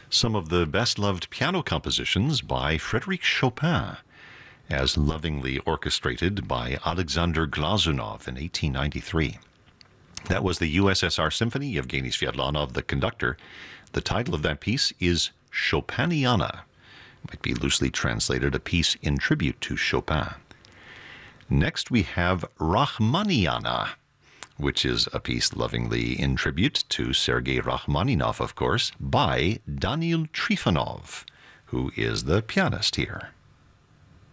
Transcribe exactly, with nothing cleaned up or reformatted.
some of the best-loved piano compositions by Frédéric Chopin, as lovingly orchestrated by Alexander Glazunov in eighteen ninety-three. That was the U S S R Symphony, Evgeny Sviatlanov, the conductor. The title of that piece is Chopiniana. Might be loosely translated a piece in tribute to Chopin. Next we have Rachmaniniana, which is a piece lovingly in tribute to Sergei Rachmaninoff, of course, by Daniil Trifonov, who is the pianist here.